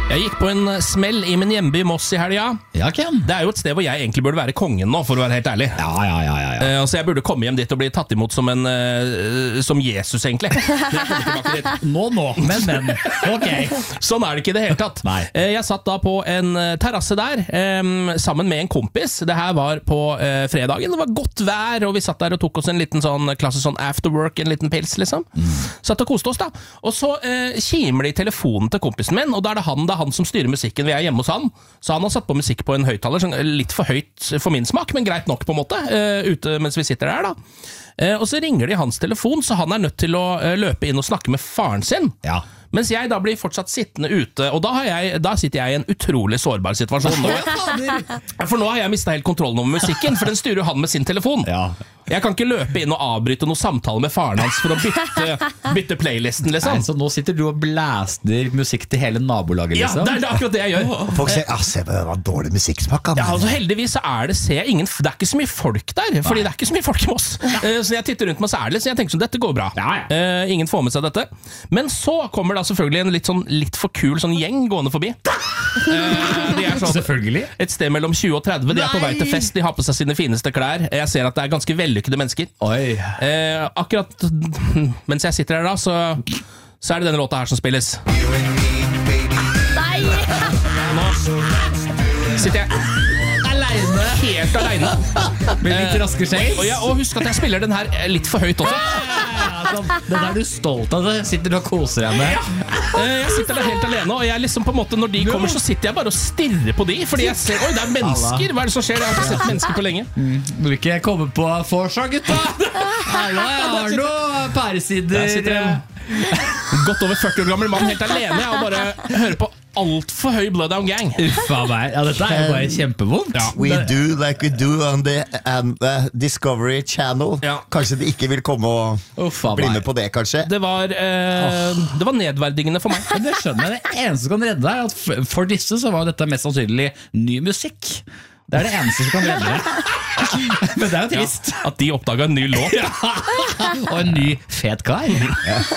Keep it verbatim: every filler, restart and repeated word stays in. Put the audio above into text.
Jeg gikk på en smell i min hjemby Moss i helga. Ja, Ken. Det er jo et sted hvor jeg egentlig burde være kongen nå, for å være helt ærlig. Ja, ja, ja, ja, ja. Eh, altså jeg burde komme hjem dit og bli tatt imot som en eh, som Jesus, egentlig. Nå, nå, men, men. Ok. Sånn er det ikke i det hele tatt. Nei. Eh, jeg satt da på en terrasse der, eh, sammen med en kompis. Det her var på eh, fredagen. Det var godt vær, og vi satt der og tok oss en liten sånn klasse sånn afterwork, en liten pils, liksom. Mm. Satt og koste oss, da. Og så eh, kimer det i telefonen til kompisen min, og da er det han da han som styrer musikken. Vi er hjemme hos han, så han har satt på musikk på en høyttaler, sånn, litt for høyt for min smak, men greit nok på en måte, uh, ute mens vi sitter der da. Uh, og så ringer det i hans telefon, så han er nødt til å uh, løpe inn og snakke med faren sin. Ja. Mens jeg da blir fortsatt sittende ute, og da, har jeg, da sitter jeg i en utrolig sårbar situasjon. For nå har jeg mistet helt kontrollen over musikken, for den styrer jo han med sin telefon. Ja. Jeg kan ikke løpe inn og avbryte noen samtale med faren hans for å bytte, bytte playlisten, liksom. Nei, så nå sitter du og blaster musikk til hele nabolaget, liksom? Ja, det er, det er akkurat det jeg gjør. Og folk sier, ah, se, det var dårlig musikksmak. Ja, altså heldigvis så er det, ser jeg ingen, det er ikke så mye folk der, fordi det er ikke så mye folk i Moss. Uh, så jeg titter rundt meg så ærlig, så jeg tenker sånn, dette går bra. Uh, ingen får med seg dette. Men så kommer da selvfølgelig en litt, sånn, litt for kul sånn gjeng gående forbi. Uh, de er sånn, selvfølgelig. Et sted mellom tjue og tretti, de er på vei til fest, de har på seg sine fineste klær. Jeg ser at det er ganske vellykkede mennesker. Oi. Uh, akkurat mens jeg sitter her da, så, så er det denne låta her som spilles. Nei! Nå sitter jeg alene, helt alene. Med litt raske skjegg. Og, ja, og husk at jeg spiller den her litt for høyt også. Den er du stolt av, det sitter du og koser deg med. Ja. Jeg sitter der helt alene, og jeg liksom på en måte, når de kommer så sitter jeg bare og stirrer på de, fordi jeg ser, oi, det er mennesker. Hva er det som skjer? Jeg har ikke sett mennesker på lenge. Mm. Vil du ikke komme på forslag, gutta? Hallo, jeg har noe pæresider. Der sitter en godt over førti år gammel mann helt alene og bare hører på alt for høy Bloodhound Gang. Uffa meg. Ja, dette er jo bare kjempevondt. Ja. We do like we do on the, um, the Discovery Channel. Ja. Kanskje de ikke vil komme og Uffa bli med på det, kanskje? Det var, eh, det var nedverdigende for meg. Men det skjønner jeg. Det eneste som kan redde deg, at for disse så var dette mest sannsynlig ny musikk. Det er det eneste som kan redde deg. Men det er jo trist. Ja, at de oppdaget en ny låt. Ja. Og en ny fet kar. Ja.